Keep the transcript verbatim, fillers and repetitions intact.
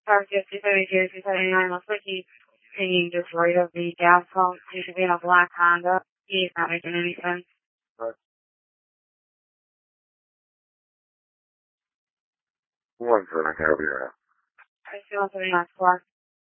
Car fifty thirty-two, two seventy-nine looks like he's hanging just right of the gas pump. He should be in a black Honda. He's not making any sense. Right. One seven, have you at? I feel like it's not score.